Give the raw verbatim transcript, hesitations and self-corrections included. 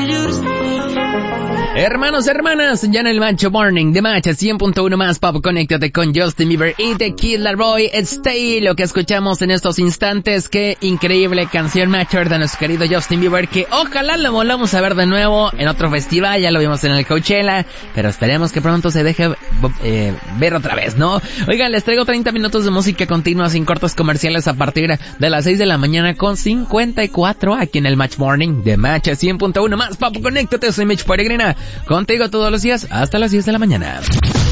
Hermanos, hermanas, ya en el Macho Morning de Macha cien punto uno más Pop, conéctate con Justin Bieber y The Kid Laroi. Stay, lo que escuchamos en estos instantes. Qué increíble canción, Macher, de nuestro querido Justin Bieber, que ojalá lo volvamos a ver de nuevo en otro festival. Ya lo vimos en el Coachella, pero esperemos que pronto se deje eh, ver otra vez, ¿no? Oigan, les traigo treinta minutos de música continua sin cortes comerciales a partir de las seis de la mañana con cincuenta y cuatro aquí en el Match Morning de Macha cien punto uno más Pop, conéctate. Soy Mitch Peregrina, contigo todos los días hasta las diez de la mañana.